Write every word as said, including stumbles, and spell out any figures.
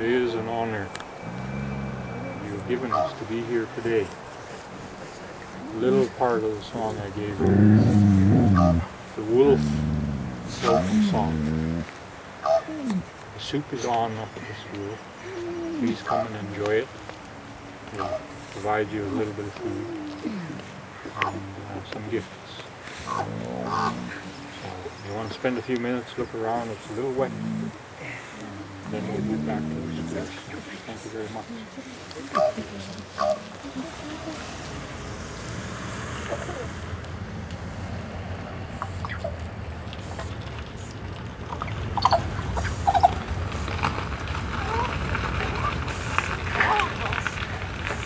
is an honor you've given us to be here today. A little part of the song I gave you, the wolf welcome song. The soup is on up at the school. Please come and enjoy it. We'll provide you a little bit of food and uh, some gifts. So you want to spend a few minutes, look around. It's a little wet. And then we'll move back to the school. Thank you very much.